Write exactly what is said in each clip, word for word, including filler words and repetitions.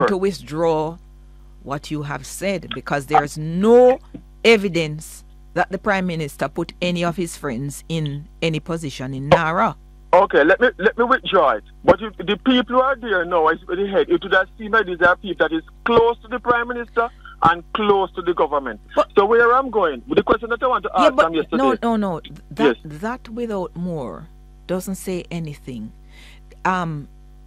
to withdraw what you have said, because there's no evidence that the Prime Minister put any of his friends in any position in Nara. Okay, let me let me withdraw it. But if the people who are there now, I the head, it would have seemed like these are people that is close to the Prime Minister and close to the government. But, so where I'm going, the question that I want to ask yeah, but them yesterday. No, no, no. That, yes. that without more doesn't say anything. Um,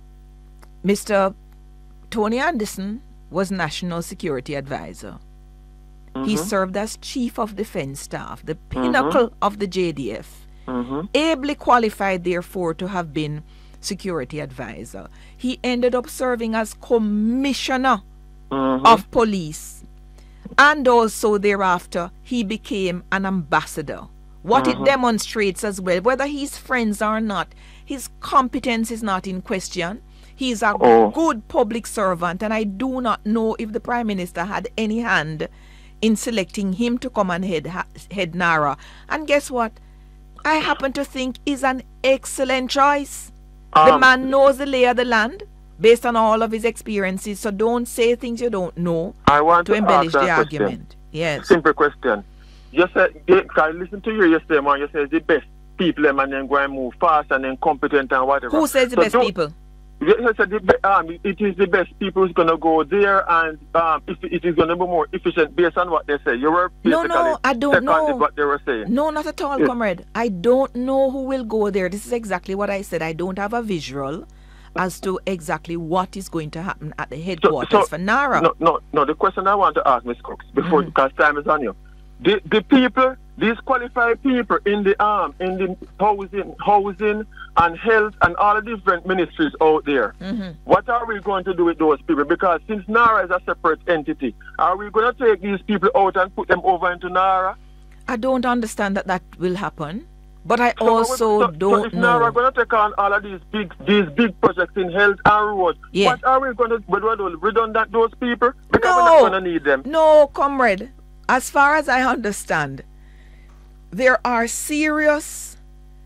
Mister Tony Anderson was National Security Advisor. Mm-hmm. He served as Chief of Defense Staff, the pinnacle mm-hmm. of the J D F. Mm-hmm. Ably qualified, therefore, to have been Security Advisor. He ended up serving as Commissioner mm-hmm. of Police. And also thereafter, he became an ambassador. What mm-hmm. it demonstrates as well, whether he's friends or not, his competence is not in question. He's a oh. good public servant, and I do not know if the Prime Minister had any hand in selecting him to come and head, head Nara. And guess what? I happen to think is an excellent choice. Um, the man knows the lay of the land based on all of his experiences. So don't say things you don't know I want to, to embellish the question. argument. Yes. Simple question. You said, I listen to you yesterday, man. You said the best people, and then go and move fast and then competent and whatever. Who says the so best people? You said the, um, it is the best people who's going to go there, and um, if it is going to be more efficient based on what they say. You were no, no, I don't know what they were saying. No, not at all, yes. comrade. I don't know who will go there. This is exactly what I said. I don't have a visual as to exactly what is going to happen at the headquarters so, so, for Nara. No, no, no. The question I want to ask, Miz Cooks, before mm. because time is on you. The the people, these qualified people in the arm, um, in the housing, housing and health and all the different ministries out there. Mm-hmm. What are we going to do with those people? Because since Nara is a separate entity, are we going to take these people out and put them over into Nara? I don't understand that that will happen, but I so also so, don't so if know. Nara going to take on all of these big these big projects in health and roads, yeah. what are we going to do? Redundant those people? Because no, we're not going to need them. No, comrade. As far as I understand, there are serious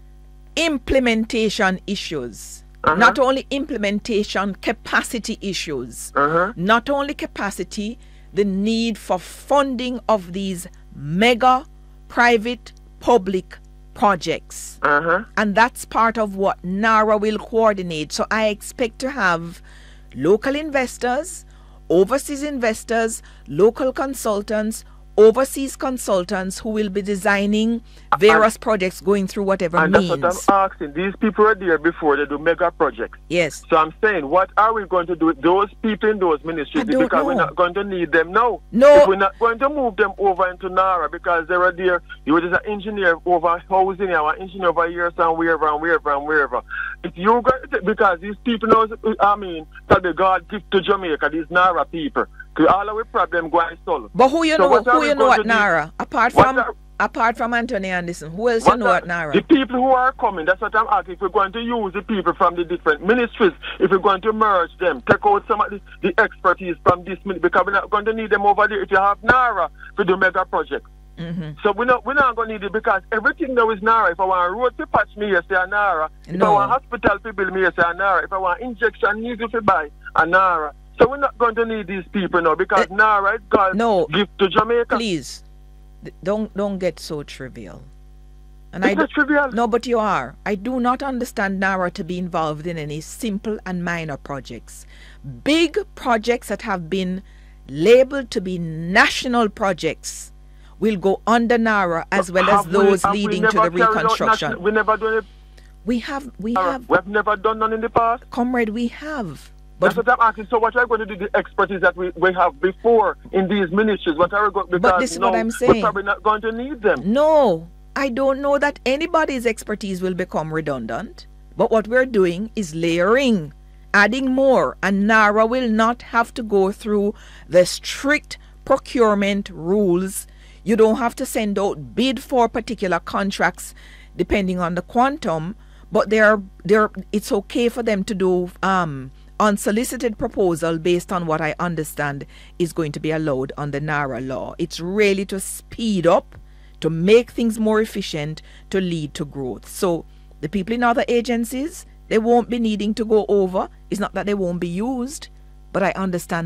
implementation issues. Uh-huh. Not only implementation, capacity issues. Uh-huh. Not only capacity, the need for funding of these mega private public projects. Uh-huh. And that's part of what Nara will coordinate. So I expect to have local investors, overseas investors, local consultants, overseas consultants who will be designing various and, projects going through whatever and means. And that's what I'm asking. These people are there before they do mega projects. Yes. So I'm saying, what are we going to do with those people in those ministries? Because know. we're not going to need them now. No. If we're not going to move them over into Nara because they were there. You were just an engineer over housing, you an engineer over here, and wherever and wherever and wherever. If you're going to, because these people know, I mean, that the God gift to Jamaica, these Nara people. All our problem going solve. But who you so know? Who you know at Nara? Do? Apart from are, apart from Anthony Anderson, who else you know are, at Nara? The people who are coming. That's what I'm asking. If we're going to use the people from the different ministries, if we're going to merge them, take out some of the, the expertise from this ministry, because we're not going to need them over there. If you have Nara for the mega project. Mm-hmm. So we're not we're not going to need it because everything now is Nara. If I want a road to patch me, yes, say Nara. If no. I want hospital to build me, yes, say Nara. If I want injection needle to buy, a Nara. So we're not going to need these people now because uh, Nara is God's no, gift to Jamaica. Please, don't don't get so trivial. And it's I not trivial. No, but you are. I do not understand Nara to be involved in any simple and minor projects. Big projects that have been labeled to be national projects will go under Nara as well as those we, leading to the reconstruction. National, we never done it. We have. We Nara. have. We have never done none in the past. Comrade, we have. But that's what I'm asking. So what are we going to do with the expertise that we, we have before in these ministries? What are we going to do? But this is no, what I'm saying. We're probably not going to need them. No, I don't know that anybody's expertise will become redundant. But what we're doing is layering, adding more. And Nara will not have to go through the strict procurement rules. You don't have to send out bid for particular contracts depending on the quantum. But they're, they're, it's okay for them to do... Um, unsolicited proposal based on what I understand is going to be allowed under Nara law. It's really to speed up, to make things more efficient, to lead to growth. So the people in other agencies, they won't be needing to go over. It's not that they won't be used, but I understand